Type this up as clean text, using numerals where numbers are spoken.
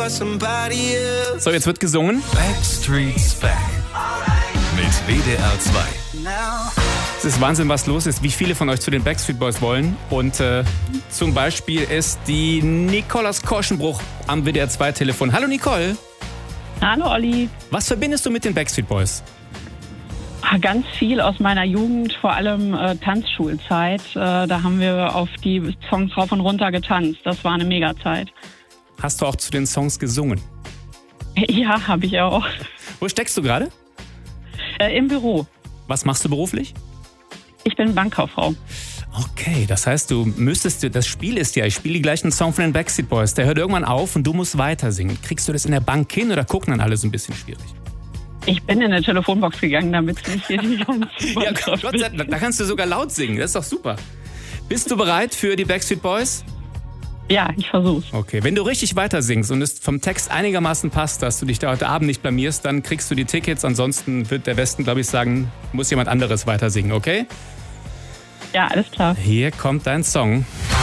So, jetzt wird gesungen. Backstreet's Back mit WDR 2. Es ist Wahnsinn, was los ist, wie viele von euch zu den Backstreet Boys wollen. Und zum Beispiel ist die Nicole aus Korschenbruch am WDR 2 Telefon. Hallo Nicole. Hallo Olli. Was verbindest du mit den Backstreet Boys? Ganz viel aus meiner Jugend, vor allem Tanzschulzeit. Da haben wir auf die Songs rauf und runter getanzt. Das war eine Megazeit. Hast du auch zu den Songs gesungen? Ja, habe ich auch. Wo steckst du gerade? Im Büro. Was machst du beruflich? Ich bin Bankkauffrau. Okay, das heißt, das Spiel ist ja, ich spiele gleich einen Song von den Backstreet Boys. Der hört irgendwann auf und du musst weiter singen. Kriegst du das in der Bank hin oder gucken dann alle so ein bisschen schwierig? Ich bin in eine Telefonbox gegangen, damit es nicht hier die ganze Ja, Gott sei Dank, da kannst du sogar laut singen, das ist doch super. Bist du bereit für die Backstreet Boys? Ja, ich versuch's. Okay, wenn du richtig weiter singst und es vom Text einigermaßen passt, dass du dich da heute Abend nicht blamierst, dann kriegst du die Tickets. Ansonsten wird der Westen, glaube ich, sagen, muss jemand anderes weiter singen, okay? Ja, alles klar. Hier kommt dein Song.